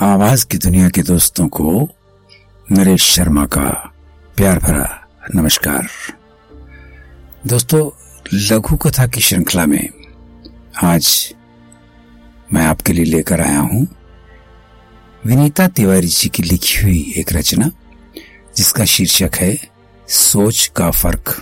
आवाज की दुनिया के दोस्तों को नरेश शर्मा का प्यार भरा नमस्कार। दोस्तों, लघु कथा की श्रृंखला में आज मैं आपके लिए लेकर आया हूं विनीता तिवारी जी की लिखी हुई एक रचना जिसका शीर्षक है सोच का फर्क।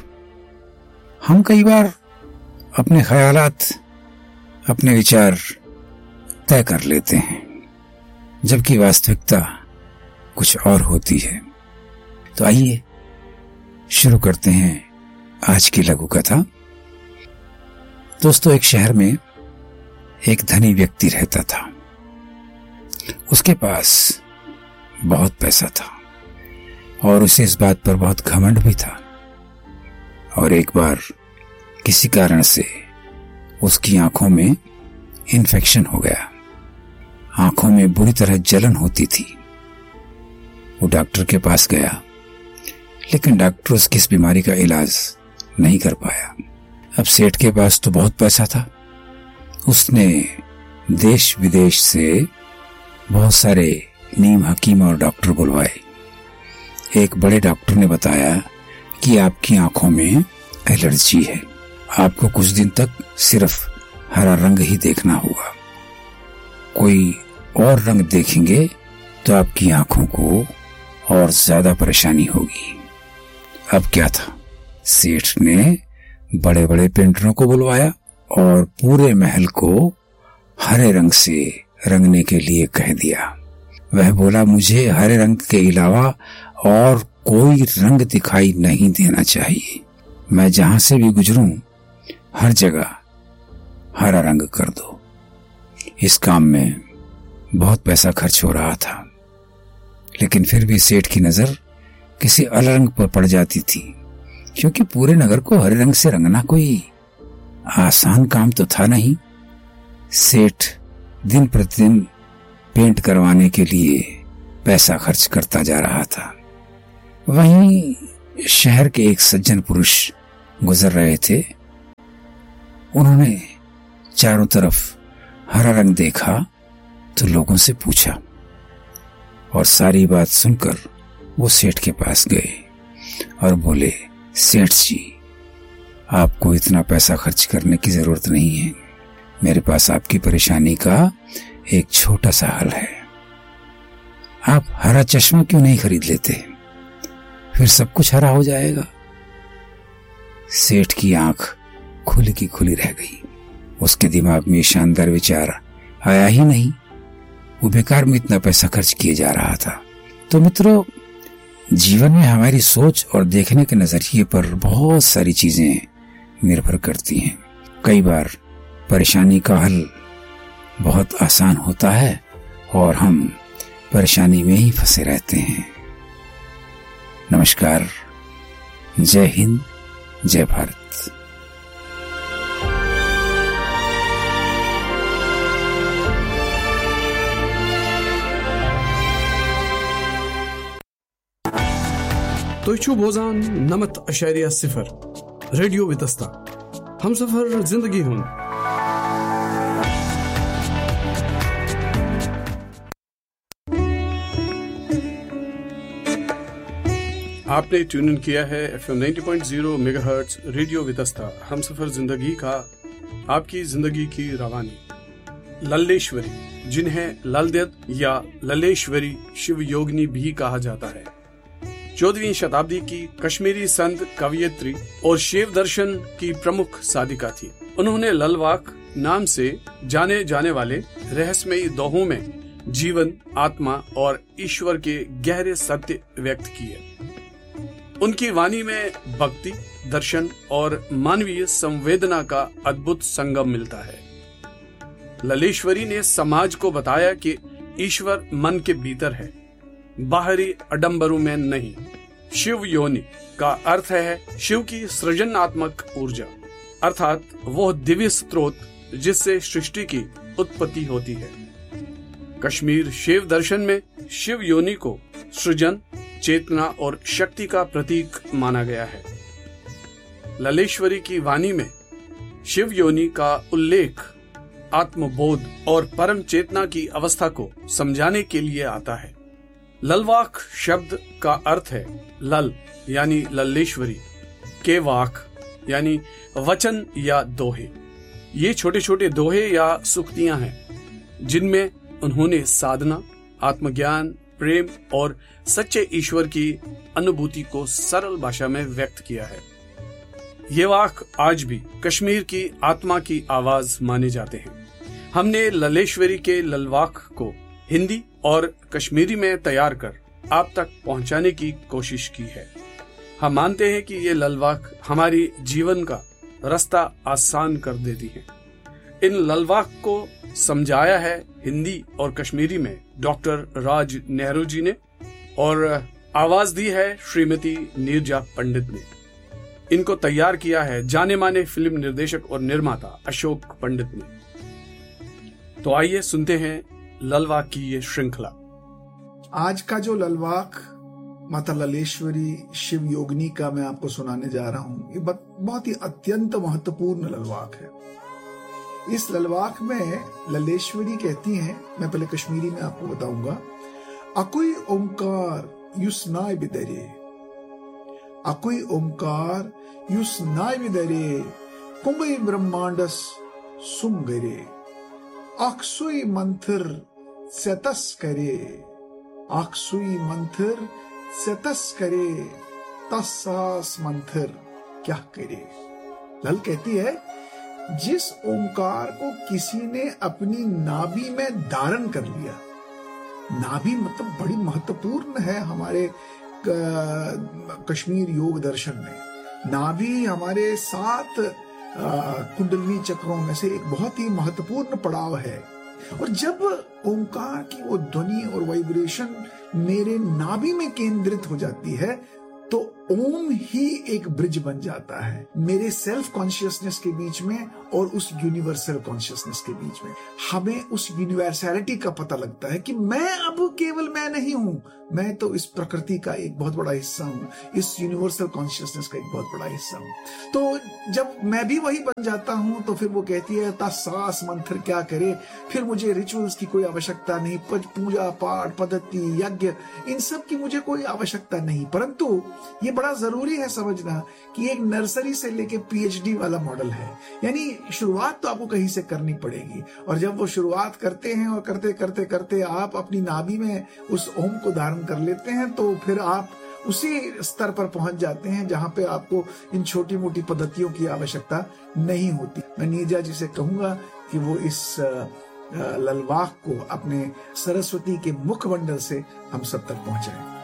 हम कई बार अपने ख्यालात, अपने विचार तय कर लेते हैं, जबकि वास्तविकता कुछ और होती है। तो आइए शुरू करते हैं आज की लघु कथा। दोस्तों, एक शहर में एक धनी व्यक्ति रहता था। उसके पास बहुत पैसा था और उसे इस बात पर बहुत घमंड भी था। और एक बार किसी कारण से उसकी आंखों में इन्फेक्शन हो गया। आंखों में बुरी तरह जलन होती थी। वो डॉक्टर के पास गया, लेकिन डॉक्टर उसकी इस बीमारी का इलाज नहीं कर पाया। अब सेठ के पास तो बहुत पैसा था। उसने देश विदेश से बहुत सारे नीम हकीम और डॉक्टर बुलवाए। एक बड़े डॉक्टर ने बताया कि आपकी आंखों में एलर्जी है, आपको कुछ दिन तक सिर्फ हरा रंग ही देखना होगा। कोई और रंग देखेंगे तो आपकी आंखों को और ज्यादा परेशानी होगी। अब क्या था, सेठ ने बड़े बड़े पेंटरों को बुलवाया और पूरे महल को हरे रंग से रंगने के लिए कह दिया। वह बोला, मुझे हरे रंग के अलावा और कोई रंग दिखाई नहीं देना चाहिए। मैं जहां से भी गुजरूं हर जगह हरा रंग कर दो। इस काम में बहुत पैसा खर्च हो रहा था, लेकिन फिर भी सेठ की नजर किसी अलग रंग पर पड़ जाती थी, क्योंकि पूरे नगर को हरे रंग से रंगना कोई आसान काम तो था नहीं। सेठ दिन प्रतिदिन पेंट करवाने के लिए पैसा खर्च करता जा रहा था। वहीं शहर के एक सज्जन पुरुष गुजर रहे थे। उन्होंने चारों तरफ हरा रंग देखा तो लोगों से पूछा, और सारी बात सुनकर वो सेठ के पास गए और बोले, सेठ जी, आपको इतना पैसा खर्च करने की जरूरत नहीं है। मेरे पास आपकी परेशानी का एक छोटा सा हल है। आप हरा चश्मा क्यों नहीं खरीद लेते, फिर सब कुछ हरा हो जाएगा। सेठ की आंख खुली की खुली रह गई। उसके दिमाग में शानदार विचार आया ही नहीं। वो बेकार में इतना पैसा खर्च किए जा रहा था। तो मित्रों, जीवन में हमारी सोच और देखने के नजरिए पर बहुत सारी चीजें निर्भर करती हैं। कई बार परेशानी का हल बहुत आसान होता है और हम परेशानी में ही फंसे रहते हैं। नमस्कार, जय हिंद, जय भारत। तो छू बोजान नमत अशारिया सिफर रेडियो वितस्ता हम सफर जिंदगी हूं। आपने ट्यून इन किया है FM 90.0 मेगाहर्ट्ज रेडियो वितस्ता हम सफर जिंदगी का, आपकी जिंदगी की रवानी। लल्लेश्वरी, जिन्हें ललदेव या लल्लेश्वरी शिव योगिनी भी कहा जाता है, 14वीं शताब्दी की कश्मीरी संत, कवयित्री और शिव दर्शन की प्रमुख साधिका थी। उन्होंने ललवाक नाम से जाने जाने वाले रहस्यमयी दोहों में जीवन, आत्मा और ईश्वर के गहरे सत्य व्यक्त किए। उनकी वाणी में भक्ति, दर्शन और मानवीय संवेदना का अद्भुत संगम मिलता है। लल्लेश्वरी ने समाज को बताया कि ईश्वर मन के भीतर है, बाहरी अडंबरों में नहीं। शिव योनि का अर्थ है शिव की सृजनात्मक ऊर्जा, अर्थात वो दिव्य स्रोत जिससे सृष्टि की उत्पत्ति होती है। कश्मीर शिव दर्शन में शिव योनि को सृजन, चेतना और शक्ति का प्रतीक माना गया है। लल्लेश्वरी की वाणी में शिव योनि का उल्लेख आत्मबोध और परम चेतना की अवस्था को समझाने के लिए आता है। ललवाक शब्द का अर्थ है लल यानी लल्लेश्वरी, के वाक यानी वचन या दोहे। ये छोटे छोटे दोहे या सुक्तियां हैं जिनमें उन्होंने साधना, आत्मज्ञान, प्रेम और सच्चे ईश्वर की अनुभूति को सरल भाषा में व्यक्त किया है। ये वाक आज भी कश्मीर की आत्मा की आवाज माने जाते हैं। हमने लल्लेश्वरी के ललवाक को हिंदी और कश्मीरी में तैयार कर आप तक पहुंचाने की कोशिश की है। हम मानते हैं कि ये ललवाक हमारी जीवन का रास्ता आसान कर देती है। इन ललवाक को समझाया है हिंदी और कश्मीरी में डॉक्टर राज नेहरू जी ने और आवाज दी है श्रीमती नीरजा पंडित ने। इनको तैयार किया है जाने माने फिल्म निर्देशक और निर्माता अशोक पंडित ने। तो आइए सुनते हैं ललवाक की ये श्रृंखला। आज का जो ललवाक माता लल्लेश्वरी शिव योगिनी का मैं आपको सुनाने जा रहा हूं, ये बहुत ही अत्यंत महत्वपूर्ण ललवाक है। इस ललवाक में लल्लेश्वरी कहती हैं, मैं पहले कश्मीरी में आपको बताऊंगा, अकुई ओंकार युस्नाय बिदरे, अकुई ओंकार युस्नाय बिदरे, कुंभई ब्रह्मांडस सुमगरे, अक्सुई मंथर सेतस करे, अक्सुई मंथर सेतस करे, तस्सास मंथर क्या करे। लल कहती है जिस ओंकार को किसी ने अपनी नाभि में धारण कर लिया, नाभि मतलब बड़ी महत्वपूर्ण है हमारे कश्मीर योग दर्शन में। नाभि हमारे 7 कुंडलिनी चक्रों में से एक बहुत ही महत्वपूर्ण पड़ाव है। और जब ओंकार की वो ध्वनि और वाइब्रेशन मेरे नाभि में केंद्रित हो जाती है तो ओम ही एक ब्रिज बन जाता है मेरे सेल्फ कॉन्शियसनेस के बीच में और उस यूनिवर्सल कॉन्शियसनेस के बीच में। हमें उस यूनिवर्सैलिटी का पता लगता है कि मैं अब केवल मैं नहीं हूं, मैं तो इस प्रकृति का एक बहुत बड़ा हिस्सा हूं, इस यूनिवर्सल कॉन्शियसनेस का एक बहुत बड़ा हिस्सा हूं। तो जब मैं भी वही बन जाता हूं तो फिर वो कहती है सास मंत्र क्या करे, फिर मुझे रिचुअल्स की कोई आवश्यकता नहीं, पूजा पाठ पद्धति यज्ञ इन सब की मुझे कोई आवश्यकता नहीं। परंतु ये बड़ा जरूरी है समझना कि एक नर्सरी से लेके पीएचडी वाला मॉडल है, यानी शुरुआत तो आपको कहीं से करनी पड़ेगी। और जब वो शुरुआत करते हैं और करते करते करते आप अपनी नाभि में उस ओम को धारण कर लेते हैं तो फिर आप उसी स्तर पर पहुंच जाते हैं जहां पे आपको इन छोटी मोटी पद्धतियों की आवश्यकता नहीं होती। मैं नीरजा जी से कहूंगा कि वो इस ललवाक को अपने सरस्वती के मुखमंडल से हम सब तक पहुंचाएं।